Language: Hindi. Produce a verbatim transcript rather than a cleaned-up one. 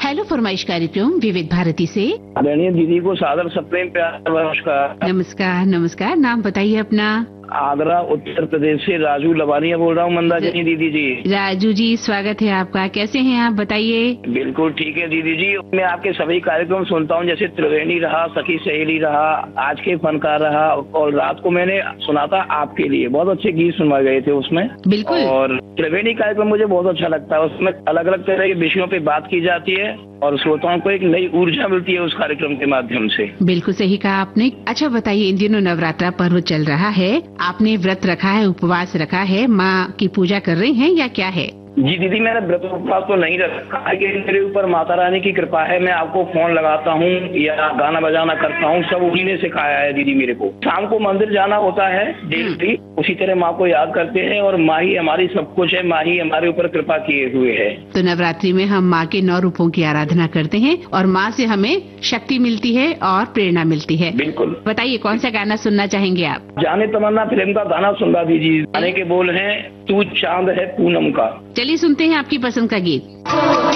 हेलो फरमाइश कार्यक्रम विविध भारती से। आदरणीय दीदी को सादर सप्रेम प्यार नमस्कार। नमस्कार नमस्कार। नाम बताइए अपना। आगरा उत्तर प्रदेश से राजू लवानिया बोल रहा हूँ मंदाकिनी दीदी जी। राजू जी स्वागत है आपका। कैसे हैं आप बताइए। बिल्कुल ठीक है दीदी जी। मैं आपके सभी कार्यक्रम सुनता हूँ, जैसे त्रिवेणी रहा, सखी सहेली रहा, आज के फनकार रहा, और रात को मैंने सुना था आपके लिए, बहुत अच्छे गीत सुनवाए गए थे उसमें। बिल्कुल। और त्रिवेणी कार्यक्रम मुझे बहुत अच्छा लगता है। उसमें अलग अलग तरह के विषयों पे बात की जाती है और श्रोताओं को एक नई ऊर्जा मिलती है उस कार्यक्रम के माध्यम से। बिल्कुल सही कहा आपने। अच्छा बताइए, इन दिनों नवरात्रा पर्व चल रहा है, आपने व्रत रखा है, उपवास रखा है, माँ की पूजा कर रहे हैं या क्या है। जी दीदी, मैंने व्रत उपवास तो नहीं रखा है, लेकिन मेरे ऊपर माता रानी की कृपा है। मैं आपको फोन लगाता हूँ या गाना बजाना करता हूँ, सब उन्हीं ने सिखाया है दीदी मेरे को। शाम को मंदिर जाना होता है डेली, उसी तरह माँ को याद करते हैं और माँ ही हमारी सब कुछ है, माँ ही हमारे ऊपर कृपा किए हुए है। तो नवरात्रि में हम माँ के नौ रूपों की आराधना करते हैं और माँ से हमें शक्ति मिलती है और प्रेरणा मिलती है। बिल्कुल। बताइए कौन सा गाना सुनना चाहेंगे आप। जाने तमन्ना फिल्म का गाना सुनवा दीजिए। गाने के बोल हैं, तू चांद है पूनम का। चलिए सुनते हैं आपकी पसंद का गीत।